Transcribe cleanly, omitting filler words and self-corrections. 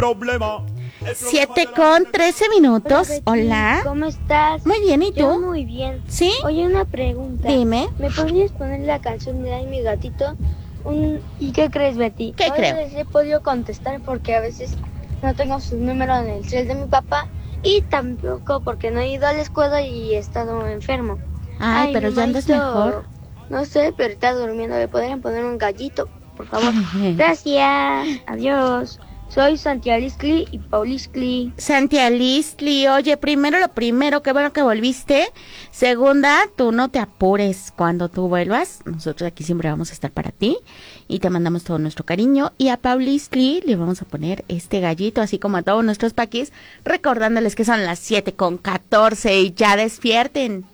7:13. Hola. ¿Cómo estás? Muy bien, ¿y tú? Yo muy bien. ¿Sí? Oye, una pregunta. Dime. ¿Me podrías poner la canción de Ay, mi gatito? ¿Y qué crees, Betty? ¿Qué No creo? les he podido contestar porque a veces no tengo su número en el cel de mi papá y tampoco porque no he ido a la escuela y he estado enfermo. Ay, pero mi ya andas manito, mejor. No sé, pero está durmiendo. ¿Le podrían poner un gallito, por favor? Gracias. Adiós. Soy Santiago y Pauliscli. Santi Alistli, oye, primero lo primero, qué bueno que volviste. Segunda, tú no te apures cuando tú vuelvas. Nosotros aquí siempre vamos a estar para ti y te mandamos todo nuestro cariño. Y a Pauliscli le vamos a poner este gallito, así como a todos nuestros paquis, recordándoles que son las 7:14 y ya despierten.